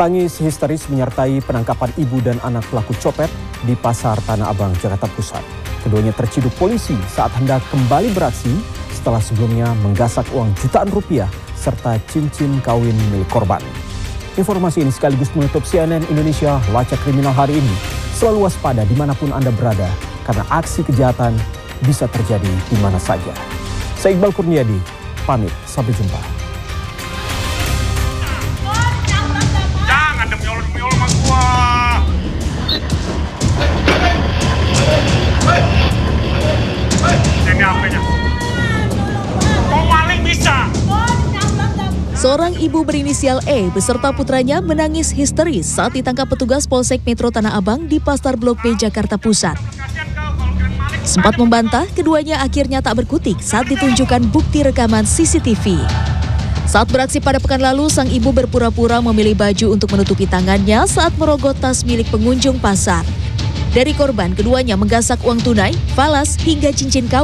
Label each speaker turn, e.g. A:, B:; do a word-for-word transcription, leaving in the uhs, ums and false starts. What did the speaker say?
A: Tangis histeris menyertai penangkapan ibu dan anak pelaku copet di Pasar Tanah Abang, Jakarta Pusat. Keduanya terciduk polisi saat hendak kembali beraksi setelah sebelumnya menggasak uang jutaan rupiah serta cincin kawin milik korban. Informasi ini sekaligus menutup C N N Indonesia Lacak Kriminal hari ini. Selalu waspada dimanapun Anda berada, karena aksi kejahatan bisa terjadi di mana saja. Saya Iqbal Kurniadi, pamit, sampai jumpa.
B: Jangan demi Allah, demi Allah sama gua. Ini apanya? Kau maling bisa?
C: Seorang ibu berinisial E beserta putranya menangis histeris saat ditangkap petugas Polsek Metro Tanah Abang di Pasar Blok B, Jakarta Pusat. Sempat membantah, keduanya akhirnya tak berkutik saat ditunjukkan bukti rekaman C C T V. Saat beraksi pada pekan lalu, sang ibu berpura-pura memilih baju untuk menutupi tangannya saat merogoh tas milik pengunjung pasar. Dari korban, keduanya menggasak uang tunai, falas, hingga cincin kawin.